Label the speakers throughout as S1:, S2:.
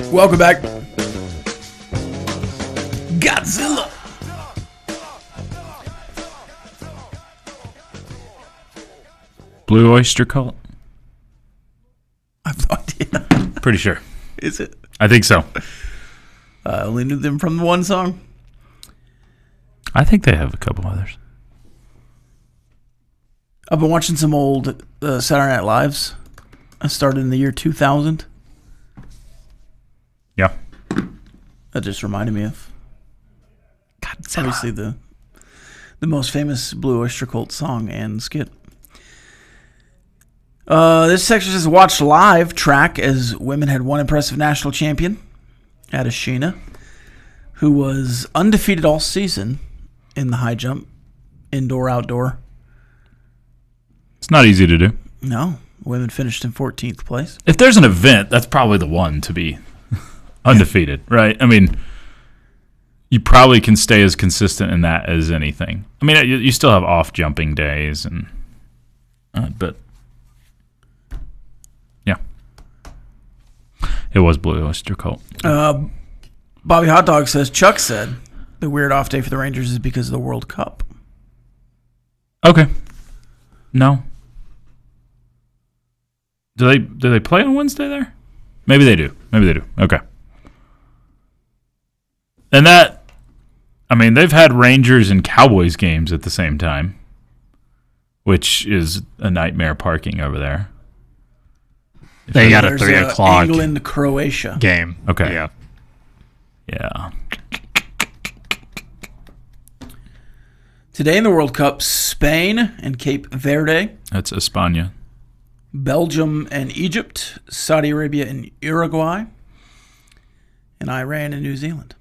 S1: Welcome back. Godzilla.
S2: Blue Oyster Cult?
S1: I have no idea.
S2: Pretty sure.
S1: Is it?
S2: I think so.
S1: I only knew them from the one song.
S2: I think they have a couple others.
S1: I've been watching some old Saturday Night Lives. I started in the year 2000.
S2: Yeah.
S1: That just reminded me of
S2: Godzilla.
S1: obviously the most famous Blue Oyster Cult song and skit. This section says watched live track as women had one impressive national champion, Adeshina, who was undefeated all season in the high jump, indoor, outdoor.
S2: It's not easy to do.
S1: No, women finished in 14th place.
S2: If there's an event, that's probably the one to be undefeated, right? I mean, you probably can stay as consistent in that as anything. I mean, you still have off jumping days, and but yeah, it was Blue Oyster Cult.
S1: Bobby Hot Dog says Chuck said the weird off day for the Rangers is because of the World Cup.
S2: Okay, no. Do they play on Wednesday there? Maybe they do. Okay. And that, I mean, they've had Rangers and Cowboys games at the same time, which is a nightmare parking over there.
S3: They got a
S1: There's
S3: 3 o'clock
S1: England, Croatia
S3: game.
S2: Okay.
S3: Yeah.
S2: Yeah.
S1: today in the World Cup. Spain and Cape Verde,
S2: That's España.
S1: Belgium and Egypt, Saudi Arabia and Uruguay, and Iran and New Zealand.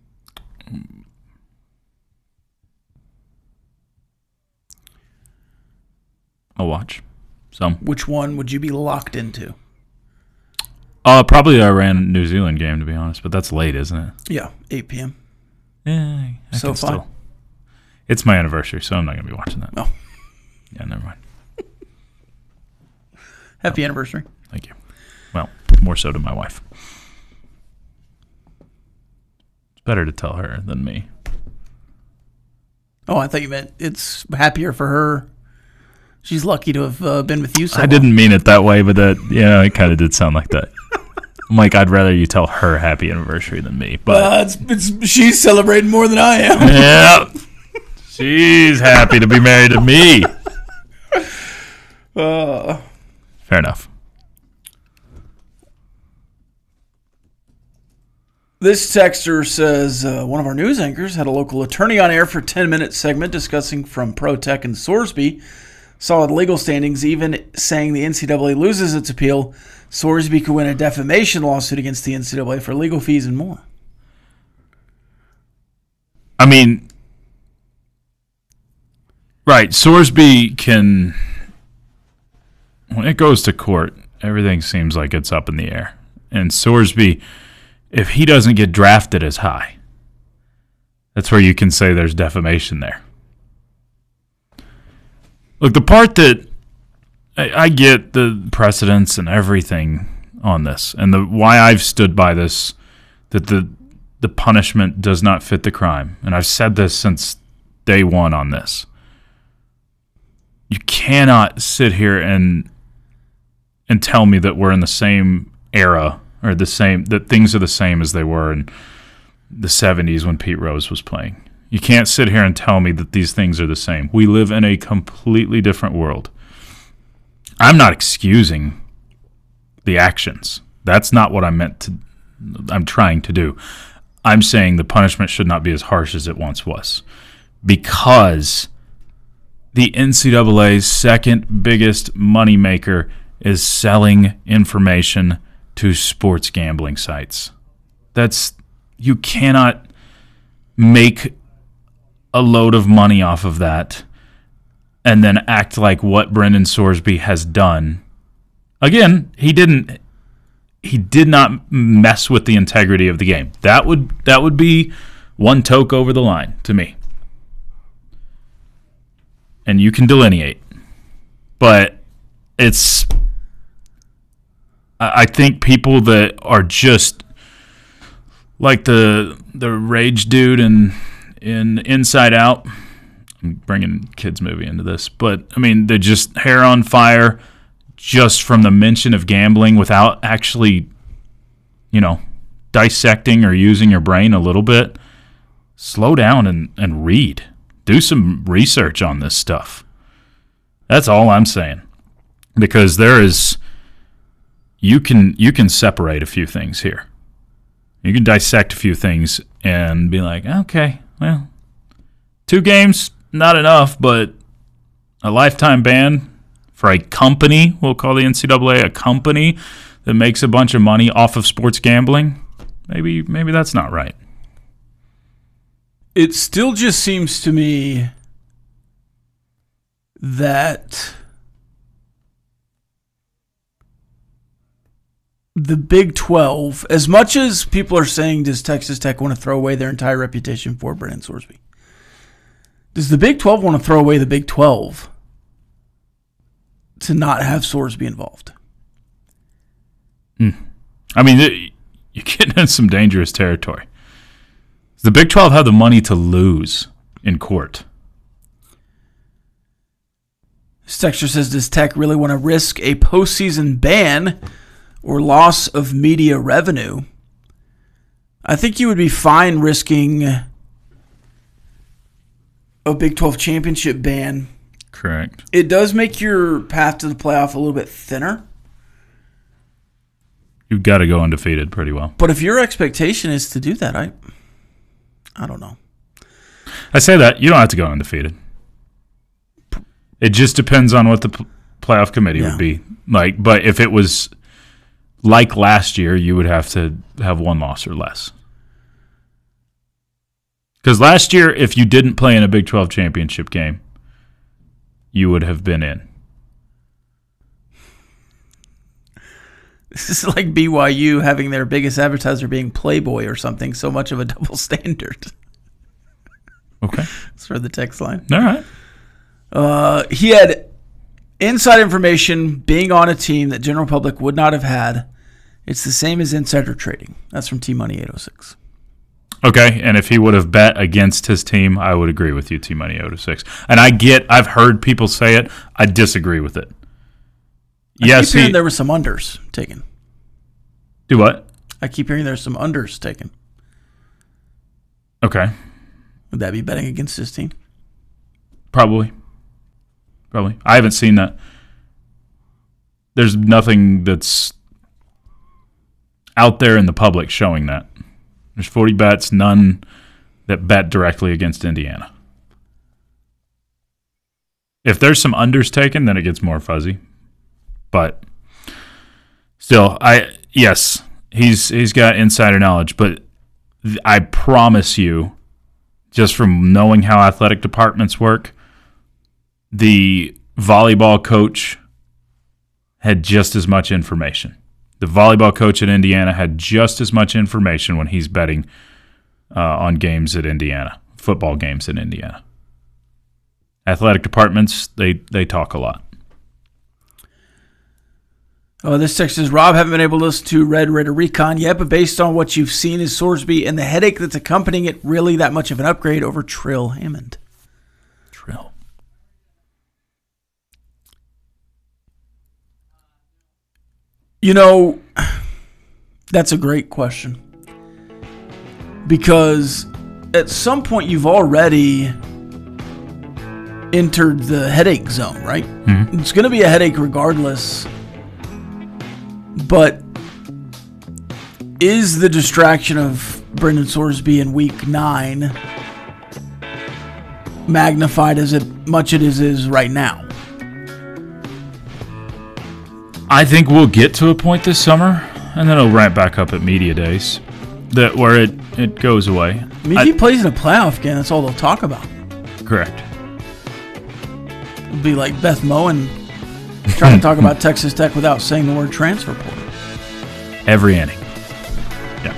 S2: I'll watch some.
S1: Which one would you be locked into?
S2: Probably the Iran-New Zealand game, to be honest, but that's late, isn't it?
S1: Yeah, 8 p.m.
S2: Yeah, I
S1: So
S2: can
S1: fine.
S2: still. It's my anniversary, so I'm not going to be watching that.
S1: Oh.
S2: Yeah, never mind.
S1: Happy anniversary.
S2: Thank you. Well, more so to my wife. It's better to tell her than me.
S1: Oh, I thought you meant it's happier for her. She's lucky to have been with you so
S2: I
S1: long.
S2: didn't mean it that way, but it kind of did sound like that. I'm like, I'd rather you tell her happy anniversary than me. But
S1: she's celebrating more than I am.
S2: yeah, she's happy to be married to me. Fair enough.
S1: This texter says one of our news anchors had a local attorney on air for a 10-minute segment discussing from ProTech and Sorsby solid legal standings, even saying the NCAA loses its appeal, Sorsby could win a defamation lawsuit against the NCAA for legal fees and more.
S2: I mean, right, Sorsby can, when it goes to court, everything seems like it's up in the air. And Sorsby, if he doesn't get drafted as high, that's where you can say there's defamation there. Look, the part that I get the precedents and everything on this, and the why I've stood by this, that the punishment does not fit the crime, and I've said this since day one on this. You cannot sit here and tell me that we're in the same era or that things are the same as they were in the 70s when Pete Rose was playing. You can't sit here and tell me that these things are the same. We live in a completely different world. I'm not excusing the actions. That's not what I'm trying to do. I'm saying the punishment should not be as harsh as it once was, because the NCAA's second biggest moneymaker is selling information to sports gambling sites. You cannot make a load of money off of that and then act like what Brendan Sorsby has done. Again, he did not mess with the integrity of the game. That would be one toke over the line to me. And you can delineate. But I think people that are just like the rage dude in Inside Out. I'm bringing kids movie into this, but I mean, they're just hair on fire just from the mention of gambling without actually, dissecting or using your brain a little bit. Slow down and read. Do some research on this stuff. That's all I'm saying. Because you can separate a few things here. You can dissect a few things and be like, okay, well, 2 games, not enough, but a lifetime ban for a company, we'll call the NCAA a company that makes a bunch of money off of sports gambling, maybe that's not right.
S1: It still just seems to me that the Big 12, as much as people are saying, does Texas Tech want to throw away their entire reputation for Brennan Sorsby? Does the Big 12 want to throw away the Big 12 to not have Sorsby involved?
S2: I mean, you're getting in some dangerous territory. The Big 12 have the money to lose in court.
S1: This texter says, does Tech really want to risk a postseason ban or loss of media revenue? I think you would be fine risking a Big 12 championship ban.
S2: Correct.
S1: It does make your path to the playoff a little bit thinner.
S2: You've got to go undefeated pretty well.
S1: But if your expectation is to do that, I don't know.
S2: I say that. You don't have to go undefeated. It just depends on what the playoff committee would be like. But if it was like last year, you would have to have 1 loss or less. Because last year, if you didn't play in a Big 12 championship game, you would have been in.
S1: This is like BYU having their biggest advertiser being Playboy or something. So much of a double standard.
S2: Okay.
S1: That's for the text line.
S2: All right.
S1: He had inside information being on a team that general public would not have had. It's the same as insider trading. That's from T-Money 806.
S2: Okay, and if he would have bet against his team, I would agree with you, T-Money 806. And I've heard people say it. I disagree with it.
S1: I keep hearing there were some unders taken.
S2: Do what?
S1: I keep hearing there's some unders taken.
S2: Okay.
S1: Would that be betting against his team?
S2: Probably. I haven't seen that. There's nothing that's out there in the public showing that. There's 40 bets, none that bet directly against Indiana. If there's some unders taken, then it gets more fuzzy. But still, yes, he's got insider knowledge, but I promise you, just from knowing how athletic departments work, the volleyball coach had just as much information. The volleyball coach at Indiana had just as much information when he's betting on games at Indiana, football games in Indiana. Athletic departments, they talk a lot.
S1: Oh, this text says, Rob, haven't been able to listen to Red Raider Recon yet, but based on what you've seen, is Sorsby and the headache that's accompanying it really that much of an upgrade over Trill Hammond?
S2: Trill.
S1: That's a great question. Because at some point you've already entered the headache zone, right?
S2: Mm-hmm.
S1: It's going to be a headache regardless. But is the distraction of Brennan Sorsby in Week 9 magnified as much as it is right now?
S2: I think we'll get to a point this summer, and then it'll ramp back up at media days, where it goes away.
S1: I mean, if he plays in a playoff game, that's all they'll talk about.
S2: Correct.
S1: It'll be like Beth Moen trying to talk about Texas Tech without saying the word transfer portal.
S2: Every inning. Yeah.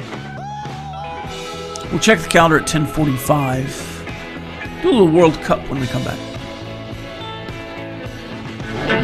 S1: We'll check the calendar at 10:45. Do a little World Cup when we come back.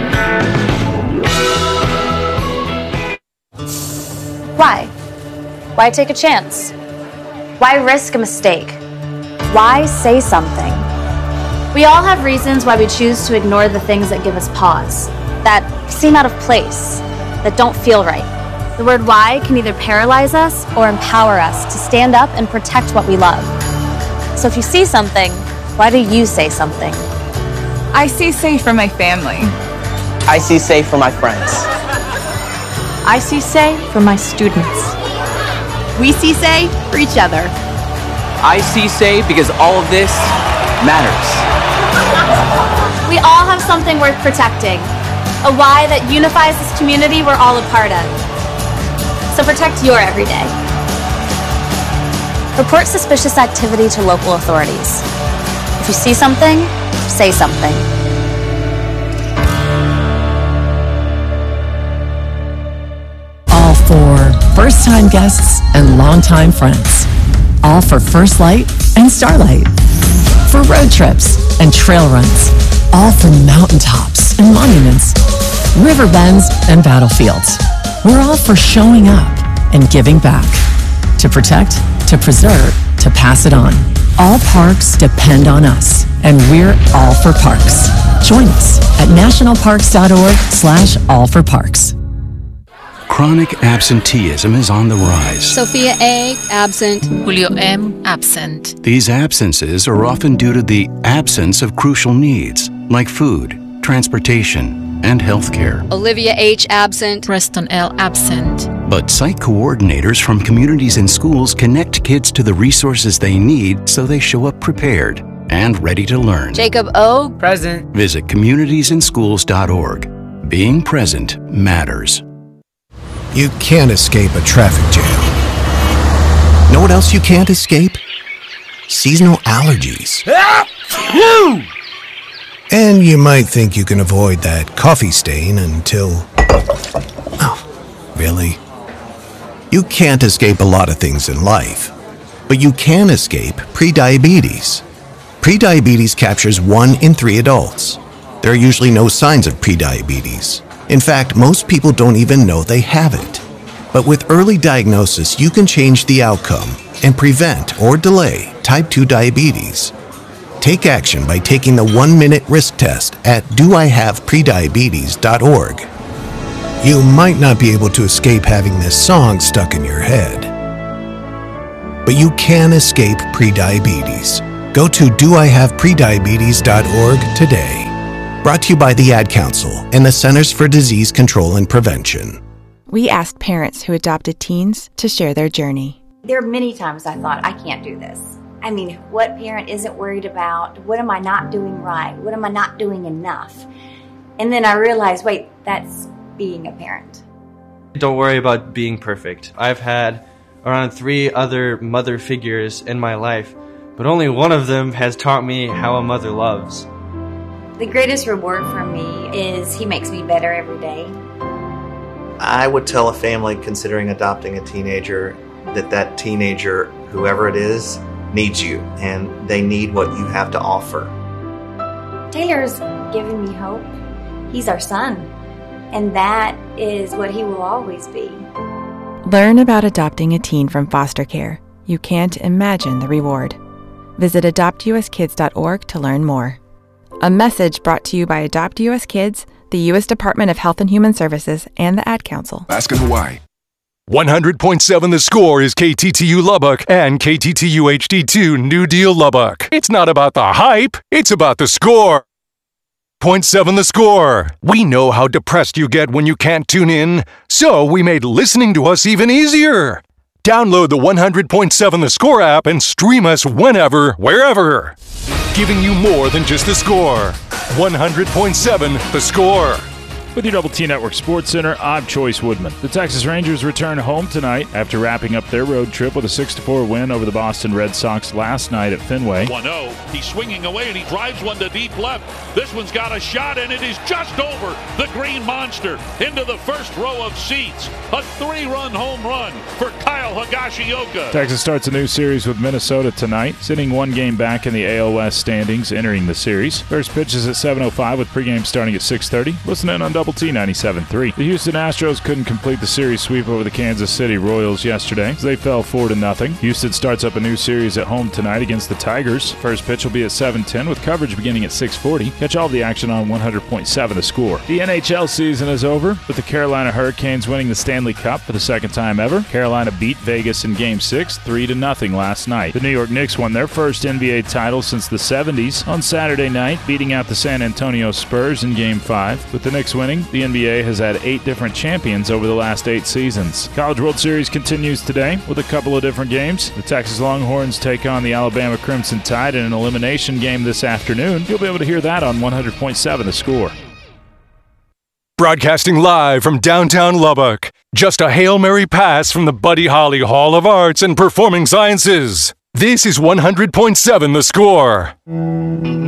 S4: Why? Why take a chance? Why risk a mistake? Why say something? We all have reasons why we choose to ignore the things that give us pause, that seem out of place, that don't feel right. The word why can either paralyze us or empower us to stand up and protect what we love. So if you see something, why do you say something?
S5: I see safe for my family.
S6: I see safe for my friends.
S4: I see say for my students.
S7: We see say for each other.
S6: I see say because all of this matters.
S4: We all have something worth protecting, a why that unifies this community we're all a part of. So protect your everyday. Report suspicious activity to local authorities. If you see something, say something.
S8: All for first-time guests and longtime friends. All for First Light and Starlight. For road trips and trail runs. All for mountaintops and monuments. River bends and battlefields. We're all for showing up and giving back. To protect, to preserve, to pass it on. All parks depend on us, and we're all for parks. Join us at nationalparks.org/allforparks.
S9: Chronic absenteeism is on the rise.
S10: Sophia A. absent.
S11: Julio M. absent.
S9: These absences are often due to the absence of crucial needs like food, transportation, and health care.
S10: Olivia H. absent.
S11: Preston L. absent.
S9: But site coordinators from communities and schools connect kids to the resources they need so they show up prepared and ready to learn.
S10: Jacob O.
S6: Present.
S9: Visit communitiesinschools.org. Being present matters.
S12: You can't escape a traffic jam. Know what else you can't escape? Seasonal allergies. And you might think you can avoid that coffee stain until... Oh, really? You can't escape a lot of things in life, but you can escape prediabetes. Prediabetes captures 1 in 3 adults. There are usually no signs of prediabetes. In fact, most people don't even know they have it. But with early diagnosis, you can change the outcome and prevent or delay type 2 diabetes. Take action by taking the 1-minute risk test at doihaveprediabetes.org. You might not be able to escape having this song stuck in your head, but you can escape prediabetes. Go to doihaveprediabetes.org today. Brought to you by the Ad Council and the Centers for Disease Control and Prevention.
S5: We asked parents who adopted teens to share their journey.
S13: There are many times I thought, I can't do this. I mean, what parent isn't worried about? What am I not doing right? What am I not doing enough? And then I realized, wait, that's being a parent.
S14: Don't worry about being perfect. I've had around 3 other mother figures in my life, but only one of them has taught me how a mother loves.
S13: The greatest reward for me is he makes me better every day.
S15: I would tell a family considering adopting a teenager that teenager, whoever it is, needs you, and they need what you have to offer.
S13: Taylor's given me hope. He's our son, and that is what he will always be.
S5: Learn about adopting a teen from foster care. You can't imagine the reward. Visit adoptuskids.org to learn more. A message brought to you by Adopt U.S. Kids, the U.S. Department of Health and Human Services, and the Ad Council.
S16: Asking why. 100.7 The Score is KTTU Lubbock and KTTU HD2 New Deal Lubbock. It's not about the hype, it's about the score. 100.7 The Score. We know how depressed you get when you can't tune in, so we made listening to us even easier. Download the 100.7 The Score app and stream us whenever, wherever. Giving you more than just the score. 100.7 The Score.
S2: With your Double T Network Sports Center, I'm Choice Woodman. The Texas Rangers return home tonight after wrapping up their road trip with a 6-4 win over the Boston Red Sox last night at Fenway.
S17: 1-0. He's swinging away and he drives one to deep left. This one's got a shot and it is just over the Green Monster into the first row of seats. A 3-run home run for Kyle Higashioka.
S2: Texas starts a new series with Minnesota tonight, sitting 1 game back in the AL West standings entering the series. First pitch is at 7:05 with pregame starting at 6:30. Listen in on Double T 97.3. The Houston Astros couldn't complete the series sweep over the Kansas City Royals yesterday as they fell 4-0. Houston starts up a new series at home tonight against the Tigers. First pitch will be at 7:10 with coverage beginning at 6:40. Catch all the action on 100.7 The Score. The NHL season is over with the Carolina Hurricanes winning the Stanley Cup for the second time ever. Carolina beat Vegas in Game 6 3-0 last night. The New York Knicks won their first NBA title since the 70s on Saturday night, beating out the San Antonio Spurs in Game 5. With the Knicks winning, the NBA has had 8 different champions over the last 8 seasons. College World Series continues today with a couple of different games. The Texas Longhorns take on the Alabama Crimson Tide in an elimination game this afternoon. You'll be able to hear that on 100.7 The Score.
S16: Broadcasting live from downtown Lubbock. Just a Hail Mary pass from the Buddy Holly Hall of Arts and Performing Sciences. This is 100.7 The Score.